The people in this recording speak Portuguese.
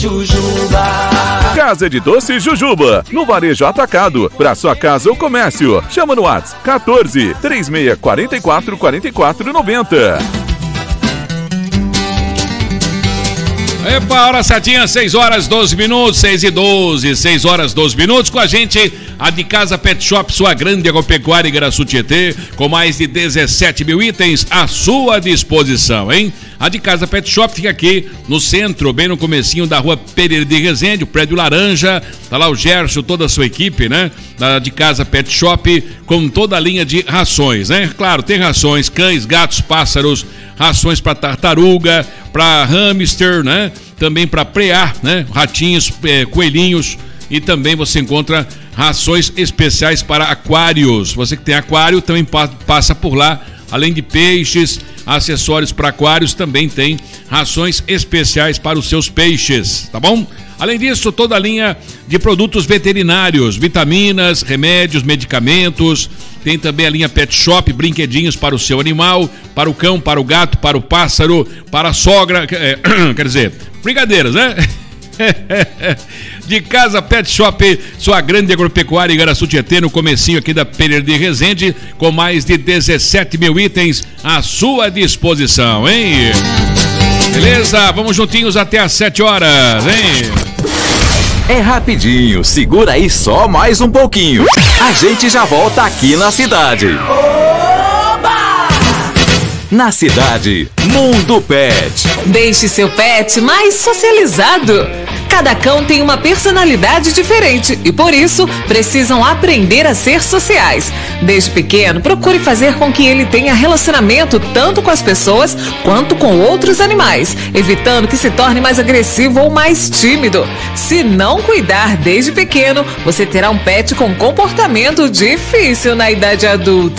Jujuba. Casa de Doce Jujuba, no Varejo Atacado, para sua casa ou comércio. Chama no WhatsApp 14 3644 4490. Epa, hora certinha, 6 horas 12 minutos, 6 e 12, 6 horas 12 minutos. Com a gente, a de Casa Pet Shop, sua grande agropecuária em Igaraçu Tietê, com mais de 17 mil itens à sua disposição, hein? A de Casa Pet Shop fica aqui no centro, bem no comecinho da rua Pereira de Resende, o prédio laranja. Tá lá o Gerson, toda a sua equipe, né? Da de Casa Pet Shop, com toda a linha de rações, né? Claro, tem rações, cães, gatos, pássaros, rações para tartaruga, para hamster, né? Também para preá, né? Ratinhos, coelhinhos, e também você encontra rações especiais para aquários. Você que tem aquário também passa por lá. Além de peixes, acessórios para aquários, também tem rações especiais para os seus peixes, tá bom? Além disso, toda a linha de produtos veterinários, vitaminas, remédios, medicamentos. Tem também a linha Pet Shop, brinquedinhos para o seu animal, para o cão, para o gato, para o pássaro, para a sogra, quer dizer, brincadeiras, né? De Casa Pet Shop, sua grande agropecuária em Igaraçu Tietê, no comecinho aqui da Pereira de Resende, com mais de 17 mil itens à sua disposição, hein? Beleza? Vamos juntinhos até às 7 horas, hein? É rapidinho, segura aí só mais um pouquinho. A gente já volta aqui na cidade. Oba! Na cidade, Mundo Pet. Deixe seu pet mais socializado. Cada cão tem uma personalidade diferente e, por isso, precisam aprender a ser sociais. Desde pequeno, procure fazer com que ele tenha relacionamento tanto com as pessoas quanto com outros animais, evitando que se torne mais agressivo ou mais tímido. Se não cuidar desde pequeno, você terá um pet com comportamento difícil na idade adulta.